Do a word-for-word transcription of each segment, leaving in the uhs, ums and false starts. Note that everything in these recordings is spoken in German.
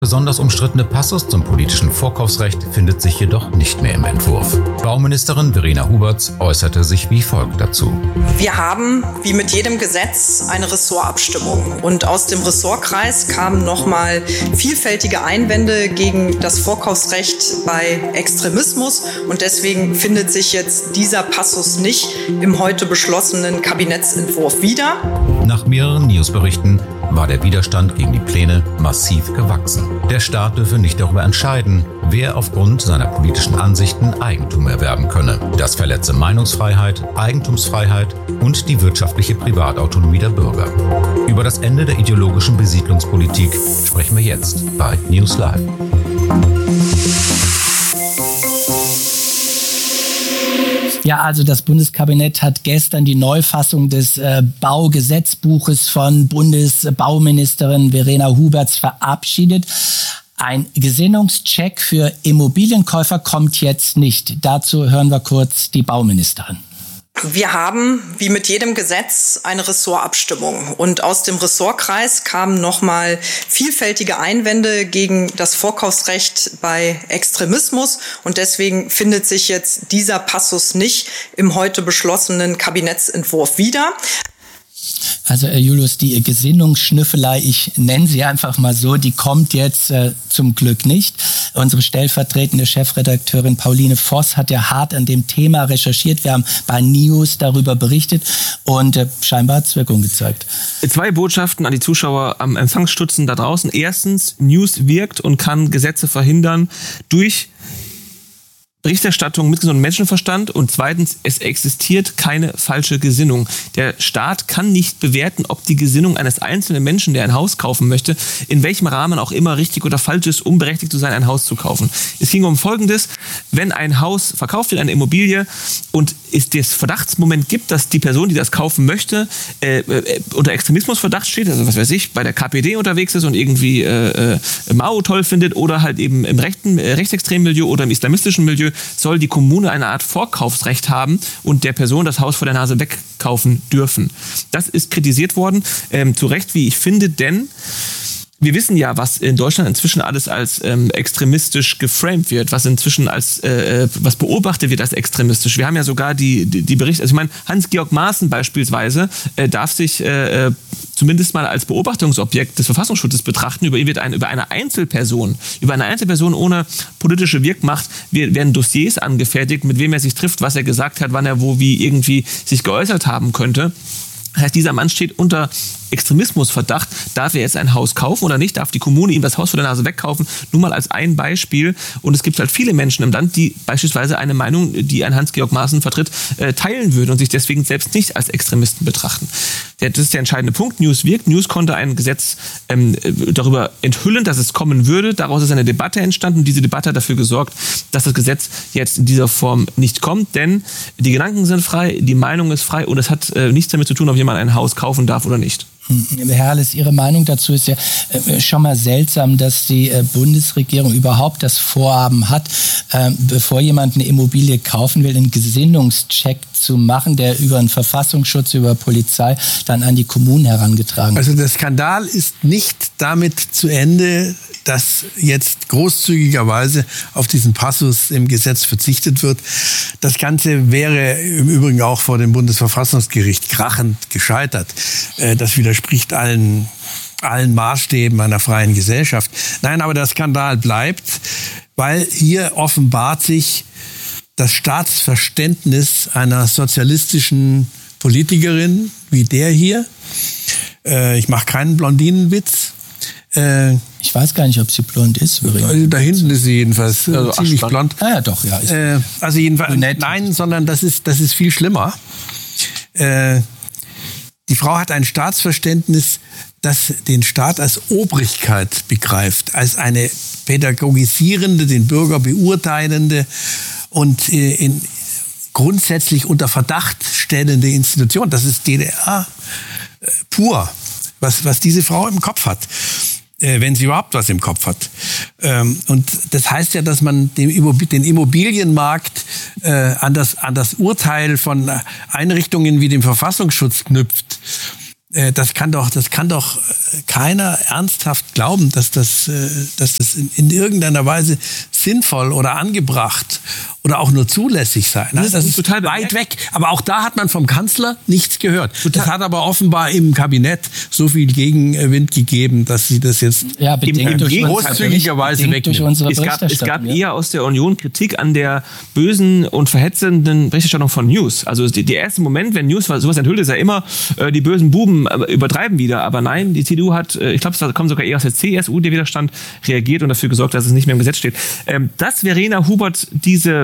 Besonders umstrittene Passus zum politischen Vorkaufsrecht findet sich jedoch nicht mehr im Entwurf. Bauministerin Verena Huberts äußerte sich wie folgt dazu. Wir haben, wie mit jedem Gesetz, eine Ressortabstimmung. Und aus dem Ressortkreis kamen nochmal vielfältige Einwände gegen das Vorkaufsrecht bei Extremismus. Und deswegen findet sich jetzt dieser Passus nicht im heute beschlossenen Kabinettsentwurf wieder. Nach mehreren Newsberichten war der Widerstand gegen die Pläne massiv gewachsen. Der Staat dürfe nicht darüber entscheiden, wer aufgrund seiner politischen Ansichten Eigentum erwerben könne. Das verletze Meinungsfreiheit, Eigentumsfreiheit und die wirtschaftliche Privatautonomie der Bürger. Über das Ende der ideologischen Besiedlungspolitik sprechen wir jetzt bei News Live. Ja, also das Bundeskabinett hat gestern die Neufassung des äh, Baugesetzbuches von Bundesbauministerin Verena Huberts verabschiedet. Ein Gesinnungscheck für Immobilienkäufer kommt jetzt nicht. Dazu hören wir kurz die Bauministerin. Wir haben, wie mit jedem Gesetz, eine Ressortabstimmung. Und aus dem Ressortkreis kamen nochmal vielfältige Einwände gegen das Vorkaufsrecht bei Extremismus. Und deswegen findet sich jetzt dieser Passus nicht im heute beschlossenen Kabinettsentwurf wieder. Also Herr Julius, die Gesinnungsschnüffelei, ich nenne sie einfach mal so, die kommt jetzt äh, zum Glück nicht. Unsere stellvertretende Chefredakteurin Pauline Voss hat ja hart an dem Thema recherchiert. Wir haben bei News darüber berichtet und äh, scheinbar hat es Wirkung gezeigt. Zwei Botschaften an die Zuschauer am Empfangsstutzen da draußen. Erstens, News wirkt und kann Gesetze verhindern durch Berichterstattung mit gesundem Menschenverstand, und zweitens, es existiert keine falsche Gesinnung. Der Staat kann nicht bewerten, ob die Gesinnung eines einzelnen Menschen, der ein Haus kaufen möchte, in welchem Rahmen auch immer richtig oder falsch ist, um berechtigt zu sein, ein Haus zu kaufen. Es ging um Folgendes: Wenn ein Haus verkauft wird, eine Immobilie, und es das Verdachtsmoment gibt, dass die Person, die das kaufen möchte, äh, äh, unter Extremismusverdacht steht, also was weiß ich, bei der K P D unterwegs ist und irgendwie äh, äh, Mao toll findet oder halt eben im rechten, äh, rechtsextremen Milieu oder im islamistischen Milieu, soll die Kommune eine Art Vorkaufsrecht haben und der Person das Haus vor der Nase wegkaufen dürfen. Das ist kritisiert worden, ähm, zu Recht, wie ich finde, denn wir wissen ja, was in Deutschland inzwischen alles als ähm, extremistisch geframed wird, was inzwischen als äh, was beobachtet wird als extremistisch. Wir haben ja sogar die die, die Berichte, also ich meine, Hans-Georg Maaßen beispielsweise äh, darf sich äh, zumindest mal als Beobachtungsobjekt des Verfassungsschutzes betrachten. Über ihn wird ein, über eine Einzelperson, über eine Einzelperson ohne politische Wirkmacht werden Dossiers angefertigt, mit wem er sich trifft, was er gesagt hat, wann er wo wie irgendwie sich geäußert haben könnte. Das heißt, dieser Mann steht unter Extremismusverdacht. Darf er jetzt ein Haus kaufen oder nicht? Darf die Kommune ihm das Haus vor der Nase wegkaufen? Nur mal als ein Beispiel. Und es gibt halt viele Menschen im Land, die beispielsweise eine Meinung, die ein Hans-Georg Maaßen vertritt, teilen würden und sich deswegen selbst nicht als Extremisten betrachten. Das ist der entscheidende Punkt. News wirkt. News konnte ein Gesetz ähm, darüber enthüllen, dass es kommen würde. Daraus ist eine Debatte entstanden. Diese Debatte hat dafür gesorgt, dass das Gesetz jetzt in dieser Form nicht kommt. Denn die Gedanken sind frei, die Meinung ist frei und es hat äh, nichts damit zu tun, ob jemand ein Haus kaufen darf oder nicht. Herr Herles, Ihre Meinung dazu ist ja schon mal seltsam, dass die Bundesregierung überhaupt das Vorhaben hat, bevor jemand eine Immobilie kaufen will, einen Gesinnungscheck zu machen, der über einen Verfassungsschutz, über Polizei dann an die Kommunen herangetragen wird. Also der Skandal ist nicht damit zu Ende, dass jetzt großzügigerweise auf diesen Passus im Gesetz verzichtet wird. Das Ganze wäre im Übrigen auch vor dem Bundesverfassungsgericht krachend gescheitert. Das widerspricht allen, allen Maßstäben einer freien Gesellschaft. Nein, aber der Skandal bleibt, weil hier offenbart sich das Staatsverständnis einer sozialistischen Politikerin wie der hier. Ich mache keinen Blondinenwitz. Äh, ich weiß gar nicht, ob sie blond ist. Übrigens. Da hinten ist sie jedenfalls also ziemlich blond. Ah ja, doch, ja. Äh, also jedenfalls, nein, sondern das ist, das ist viel schlimmer. Äh, die Frau hat ein Staatsverständnis, das den Staat als Obrigkeit begreift, als eine pädagogisierende, den Bürger beurteilende und äh, in grundsätzlich unter Verdacht stellende Institution. Das ist D D R äh, pur, was, was diese Frau im Kopf hat. Wenn sie überhaupt was im Kopf hat. Und das heißt ja, dass man den Immobilienmarkt an das, an das Urteil von Einrichtungen wie dem Verfassungsschutz knüpft. Das kann doch, das kann doch keiner ernsthaft glauben, dass das, dass das in, in irgendeiner Weise sinnvoll oder angebracht oder auch nur zulässig sei. Das ist, das ist total weit weg. Aber auch da hat man vom Kanzler nichts gehört. Total. Das hat aber offenbar im Kabinett so viel Gegenwind gegeben, dass sie das jetzt ja, bedingt durch großzügigerweise wegnehmen. Es gab, es gab ja. eher aus der Union Kritik an der bösen und verhetzenden Berichterstattung von News. Also die, der erste Moment, wenn News sowas enthüllt, ist ja immer, äh, die bösen Buben übertreiben wieder. Aber nein, die C D U hat, äh, ich glaube, es kommt sogar eher aus der C S U, der Widerstand, reagiert und dafür gesorgt, dass es nicht mehr im Gesetz steht. Ähm, dass Verena Hubert diese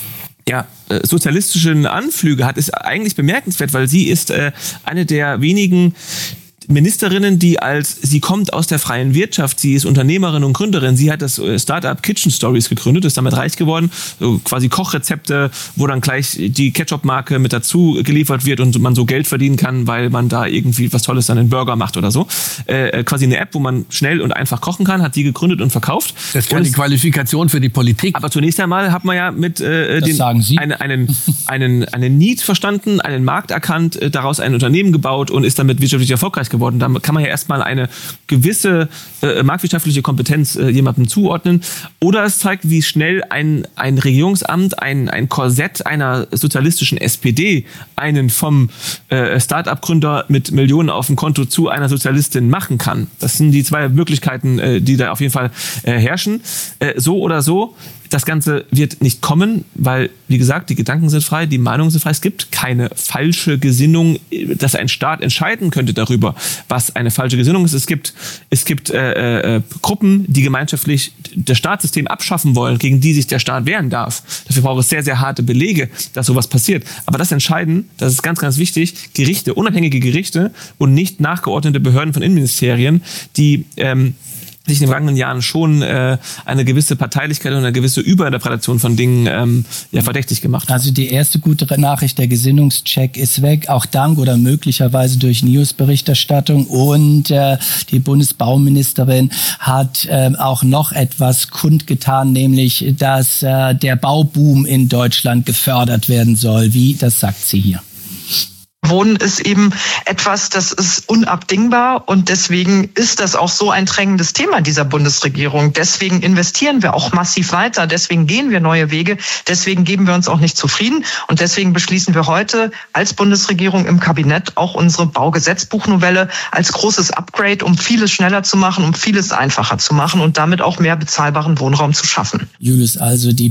ja, äh, sozialistischen Anflüge hat, ist eigentlich bemerkenswert, weil sie ist äh, eine der wenigen Ministerinnen, die als, sie kommt aus der freien Wirtschaft, sie ist Unternehmerin und Gründerin, sie hat das Startup Kitchen Stories gegründet, ist damit reich geworden, so quasi Kochrezepte, wo dann gleich die Ketchup-Marke mit dazu geliefert wird und man so Geld verdienen kann, weil man da irgendwie was Tolles dann in Burger macht oder so. Äh, quasi eine App, wo man schnell und einfach kochen kann, hat die gegründet und verkauft. Das ist keine Qualifikation für die Politik. Aber zunächst einmal hat man ja mit äh, den, eine, einen, einen, einen Need verstanden, einen Markt erkannt, äh, daraus ein Unternehmen gebaut und ist damit wirtschaftlich erfolgreich geworden. Da kann man ja erstmal eine gewisse äh, marktwirtschaftliche Kompetenz äh, jemandem zuordnen. Oder es zeigt, wie schnell ein, ein Regierungsamt, ein, ein Korsett einer sozialistischen S P D einen vom äh, Start-up-Gründer mit Millionen auf dem Konto zu einer Sozialistin machen kann. Das sind die zwei Möglichkeiten, äh, die da auf jeden Fall äh, herrschen. Äh, so oder so. Das Ganze wird nicht kommen, weil, wie gesagt, die Gedanken sind frei, die Meinungen sind frei. Es gibt keine falsche Gesinnung, dass ein Staat entscheiden könnte darüber, was eine falsche Gesinnung ist. Es gibt, es gibt äh, äh, Gruppen, die gemeinschaftlich das Staatssystem abschaffen wollen, gegen die sich der Staat wehren darf. Dafür braucht es sehr, sehr harte Belege, dass sowas passiert. Aber das entscheiden, das ist ganz, ganz wichtig, Gerichte, unabhängige Gerichte und nicht nachgeordnete Behörden von Innenministerien, die ähm, sich in den vergangenen Jahren schon äh, eine gewisse Parteilichkeit und eine gewisse Überinterpretation von Dingen ähm, ja, verdächtig gemacht. Also die erste gute Nachricht, der Gesinnungscheck ist weg, auch dank oder möglicherweise durch News-Berichterstattung. Und äh, die Bundesbauministerin hat äh, auch noch etwas kundgetan, nämlich, dass äh, der Bauboom in Deutschland gefördert werden soll. Wie, das sagt sie hier. Wohnen ist eben etwas, das ist unabdingbar und deswegen ist das auch so ein drängendes Thema dieser Bundesregierung. Deswegen investieren wir auch massiv weiter, deswegen gehen wir neue Wege, deswegen geben wir uns auch nicht zufrieden und deswegen beschließen wir heute als Bundesregierung im Kabinett auch unsere Baugesetzbuchnovelle als großes Upgrade, um vieles schneller zu machen, um vieles einfacher zu machen und damit auch mehr bezahlbaren Wohnraum zu schaffen. Julius, also die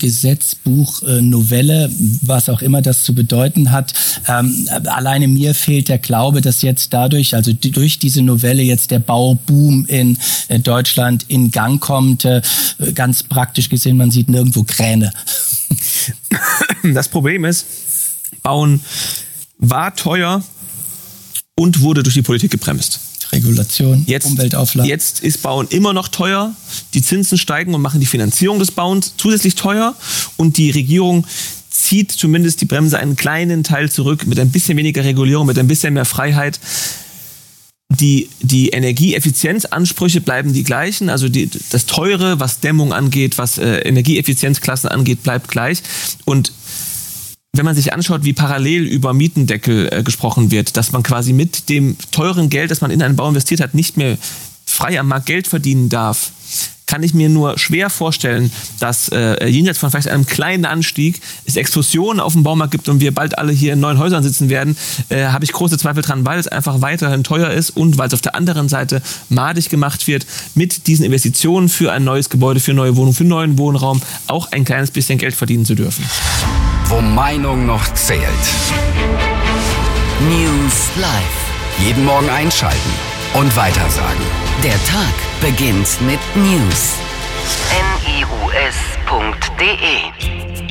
Baugesetzbuchnovelle, was auch immer das zu bedeuten hat, ähm, alleine mir fehlt der Glaube, dass jetzt dadurch, also durch diese Novelle jetzt der Bauboom in Deutschland in Gang kommt. Ganz praktisch gesehen, man sieht nirgendwo Kräne. Das Problem ist, Bauen war teuer und wurde durch die Politik gebremst. Regulation, jetzt, Umweltauflagen. Jetzt ist Bauen immer noch teuer. Die Zinsen steigen und machen die Finanzierung des Bauens zusätzlich teuer. Und die Regierung zieht zumindest die Bremse einen kleinen Teil zurück mit ein bisschen weniger Regulierung, mit ein bisschen mehr Freiheit. Die, die Energieeffizienzansprüche bleiben die gleichen. Also die, das Teure, was Dämmung angeht, was äh, Energieeffizienzklassen angeht, bleibt gleich. Und wenn man sich anschaut, wie parallel über Mietendeckel äh, gesprochen wird, dass man quasi mit dem teuren Geld, das man in einen Bau investiert hat, nicht mehr frei am Markt Geld verdienen darf, kann ich mir nur schwer vorstellen, dass äh, jenseits von vielleicht einem kleinen Anstieg es Explosionen auf dem Baumarkt gibt und wir bald alle hier in neuen Häusern sitzen werden, äh, habe ich große Zweifel dran, weil es einfach weiterhin teuer ist und weil es auf der anderen Seite madig gemacht wird, mit diesen Investitionen für ein neues Gebäude, für neue Wohnungen, für neuen Wohnraum auch ein kleines bisschen Geld verdienen zu dürfen. Wo Meinung noch zählt. News Live. Jeden Morgen einschalten und weitersagen. Der Tag beginnt mit News. N I U S punkt D E